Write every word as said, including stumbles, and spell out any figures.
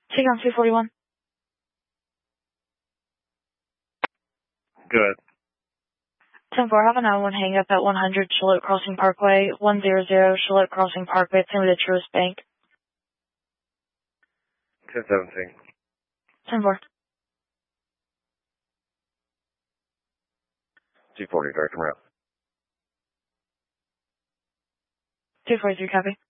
Take on two forty-one. Good. ten four, have a nine one hang up at one hundred Charlotte Crossing Parkway, one hundred Charlotte Crossing Parkway, same with the Truist Bank. ten seventeen. ten four. two forty, direct route. two forty-three, copy.